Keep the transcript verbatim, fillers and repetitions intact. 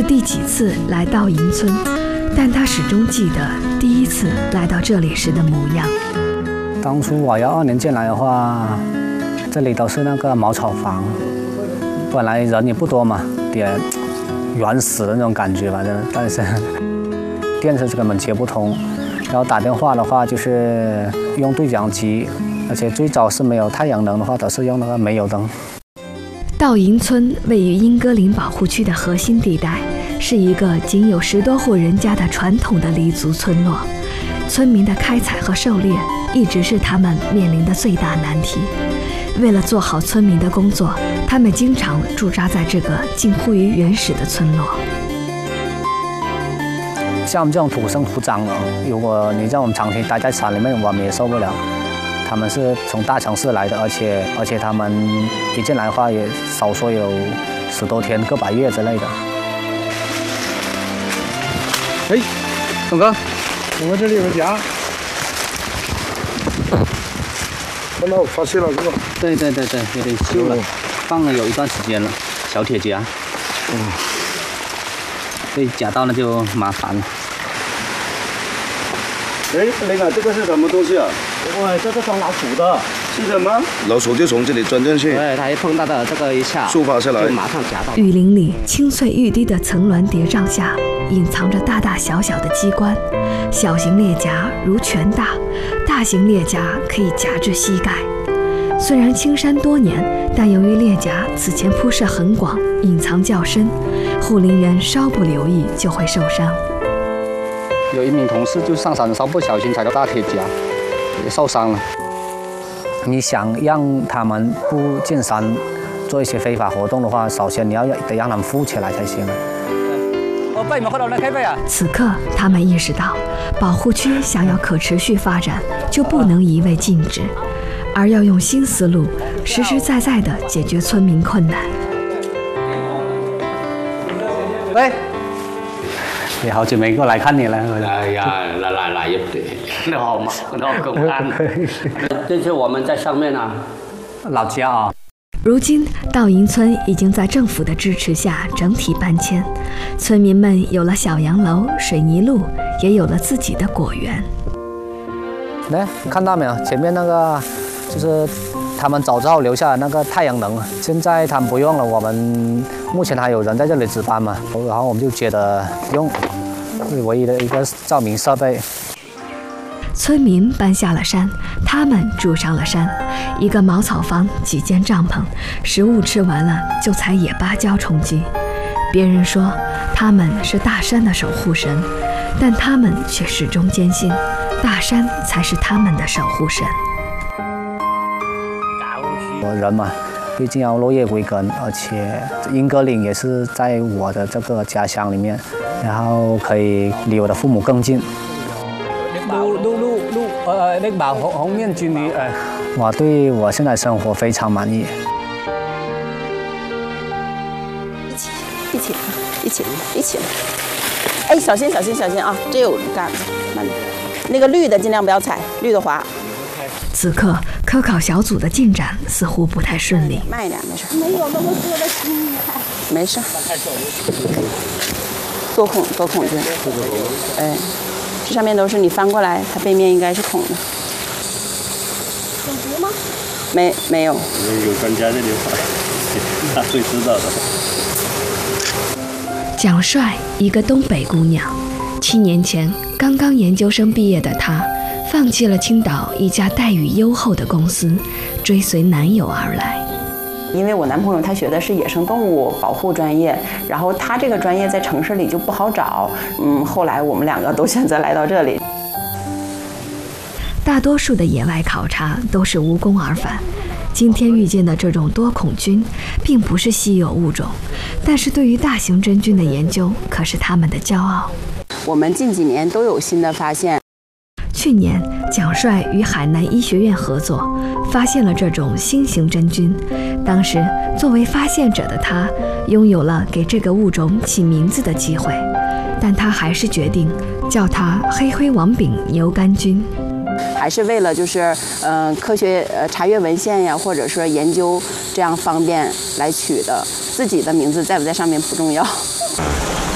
第几次来到营村，但他始终记得第一次来到这里时的模样。 当初我幺二年进来的话，这里都是那个茅草房，本来人也不多嘛，也原始的那种感觉吧，但是电是根本接不通，然后打电话的话就是用对讲机，而且最早是没有太阳能的话，都是用那个煤油灯。 道营村位于英歌林保护区的核心地带，是一个仅有十多户人家的传统的黎族村落。村民的开采和狩猎一直是他们面临的最大难题。为了做好村民的工作，他们经常驻扎在这个近乎于原始的村落。 像我们这种土生土长的，如果你让我们长期待在山里面，我们也受不了。他们是从大城市来的，而且而且他们一进来的话，也少说有十多天、个把月之类的。 哎，东哥，我们这里有个家。看到发现了是吧？ 对对对对，有点锈了，放了有一段时间了，小铁夹。嗯，被夹到了就麻烦了。 哎，那个这个是什么东西啊？ 哇，这是装老鼠的。 是什么？老鼠就从这里钻进去。 对，它一碰到的这个一下， 触发下来， 就马上夹到。 雨林里青翠欲滴的层峦叠嶂下，隐藏着大大小小的机关。小型裂夹如拳大，大型裂夹可以夹至膝盖。虽然青山多年，但由于裂夹此前铺设很广，隐藏较深，护林员稍不留意就会受伤。 有一名同事就上山，稍不小心踩到大铁夹，也受伤了。你想让他们不进山做一些非法活动的话，首先你要得让他们富起来才行。 此刻，他们意识到，保护区想要可持续发展，就不能一味禁止，而要用新思路，实实在在地解决村民困难。 喂。也好久没过来看你了。 哎呀，来来来也对，那好嘛，那好公安。这次我们在上面啊， 老家啊。 如今，道营村已经在政府的支持下整体搬迁，村民们有了小洋楼、水泥路，也有了自己的果园。 来，看到没有？前面那个就是他们走之后留下的那个太阳能，现在他们不用了。我们目前还有人在这里值班嘛，然后我们就接着用，是唯一的一个照明设备。 村民搬下了山，他们住上了山，一个茅草房，几间帐篷，食物吃完了就采野芭蕉充饥。别人说他们是大山的守护神，但他们却始终坚信，大山才是他们的守护神。 我人嘛，毕竟要落叶归根，而且英歌岭也是在我的这个家乡里面，然后可以离我的父母更近。路路路路，呃，那把红红面军旅，呃，我对我现在生活非常满意。 一起，一起，一起，一起。哎，小心，小心，小心啊！这有杆子，慢点。那个绿的尽量不要踩，绿的滑。 此刻，科考小组的进展似乎不太顺利。 慢一点，没事。没有那么多的心没事。多孔，多孔菌。哎，这上面都是你翻过来，它背面应该是孔的。有毒吗？没，没有。 有专家这里他会知道的。 蒋帅，一个东北姑娘，七年前刚刚研究生毕业的她。放弃了青岛一家待遇优厚的公司，追随男友而来。 因为我男朋友他学的是野生动物保护专业，然后他这个专业在城市里就不好找，嗯，后来我们两个都选择来到这里。 大多数的野外考察都是无功而返。今天遇见的这种多孔菌，并不是稀有物种，但是对于大型真菌的研究，可是他们的骄傲。 我们近几年都有新的发现。 去年，蒋帅与海南医学院合作，发现了这种新型真菌。当时，作为发现者的他，拥有了给这个物种起名字的机会，但他还是决定叫它黑灰王柄牛肝菌。 还是为了就是呃科学呃查阅文献呀，或者说研究这样方便来取的，自己的名字在不在上面不重要。